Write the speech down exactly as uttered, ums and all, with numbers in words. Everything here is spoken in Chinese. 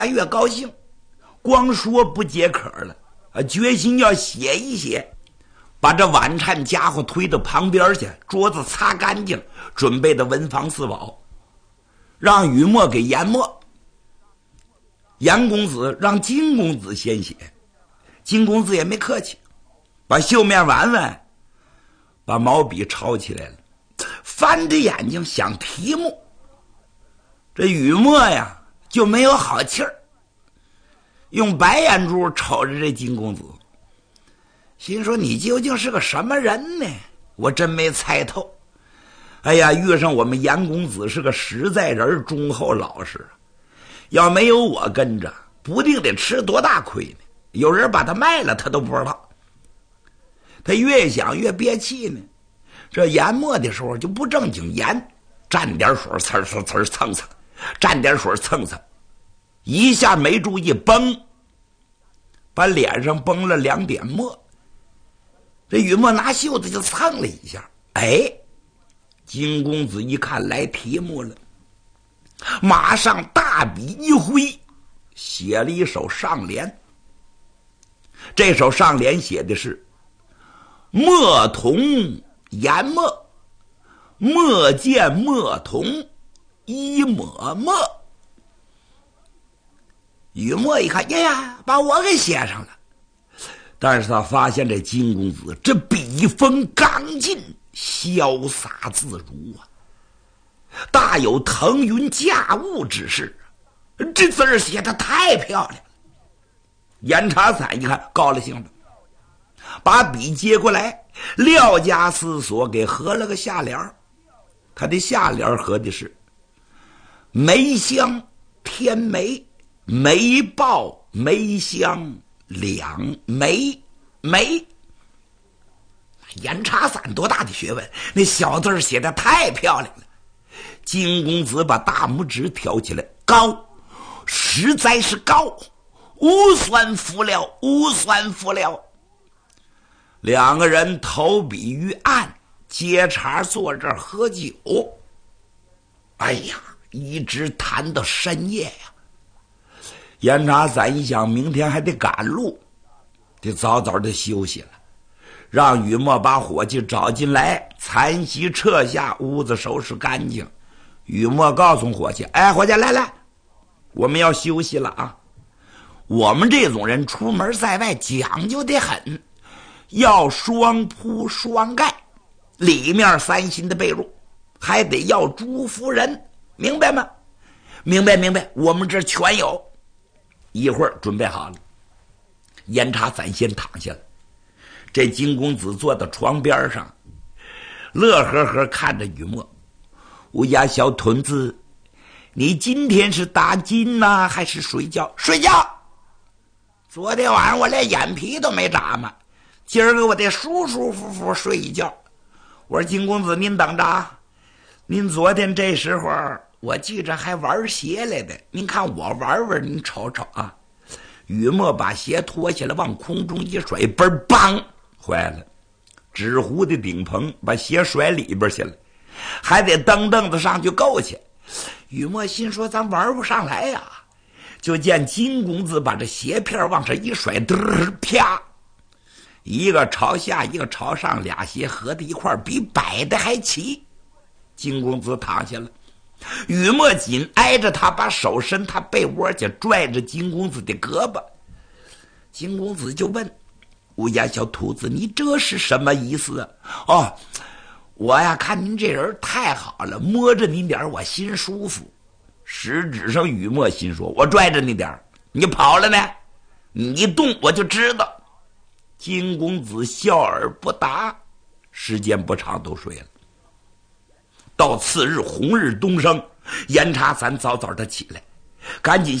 越高兴，光说不解渴了，啊，决心要写一写，把这晚餐家伙推到旁边去，桌子擦干净，准备的文房四宝，让雨墨给研墨。严公子让金公子先写，金公子也没客气，把绣面玩玩，把毛笔抄起来了，翻着眼睛想题目。这雨墨呀就没有好气儿，用白眼珠瞅着这金公子，心说你究竟是个什么人呢？我真没猜透。哎呀，遇上我们严公子是个实在人，忠厚老实，要没有我跟着，不定得吃多大亏呢。有人把他卖了他都不知道。他越想越憋气呢，这研墨的时候就不正经研，蘸点水呲呲呲蹭蹭，蘸点水蹭蹭，一下没注意崩，把脸上崩了两点墨。这雨墨拿袖子就蹭了一下，哎，金公子一看来题目了，马上大笔一挥，写了一首上联。这首上联写的是墨同研墨，墨见墨同一抹墨。雨墨一看，呀呀，把我给写上了。但是他发现这金公子这笔锋刚劲，潇洒自如啊，大有腾云驾雾之势。这字儿写得太漂亮了。严查伞一看高了兴了，把笔接过来，廖家思索给合了个下联。他的下联合的是梅香天梅，梅报梅香两梅梅。严查伞多大的学问，那小字写得太漂亮了。金公子把大拇指挑起来，高，实在是高，无算服了，无算服了。两个人投笔于案，接茬坐这儿喝酒。哎呀，一直谈到深夜呀。严查伞一想明天还得赶路，得早早的休息了，让雨墨把伙计找进来，残席撤下，屋子收拾干净。雨墨告诉伙计，哎，伙计来来，我们要休息了啊。我们这种人出门在外讲究得很，要双铺双盖，里面三新的被褥，还得要朱夫人，明白吗？明白明白，我们这全有。一会儿准备好了，严查伞先躺下了。这金公子坐到床边上，乐呵呵看着雨墨。乌鸦小屯子，你今天是打金呐、啊，还是睡觉？睡觉。昨天晚上我连眼皮都没眨嘛，今儿个我得舒舒服服睡一觉。我说金公子您等着啊，您昨天这时候我记着还玩鞋来的，您看我玩玩，您瞅瞅啊。雨墨把鞋脱下来往空中一甩，嘣儿梆，坏了，纸糊的顶棚把鞋甩里边去了，还得蹬凳子上去够去。雨墨心说咱玩不上来呀，就见金公子把这鞋片往上一甩，嘚儿啪，一个朝下一个朝上，俩鞋合在一块比摆的还齐。金公子躺下了，雨墨紧挨着他，把手伸他被窝去，拽着金公子的胳膊。金公子就问乌鸦小兔子，你这是什么意思啊？哦，我呀看您这人太好了，摸着您点我心舒服。实质上雨墨心说，我拽着你点你跑了呢，你一动我就知道。金公子笑而不答，时间不长都睡了。到次日红日东升，严查伞早早的起来，赶紧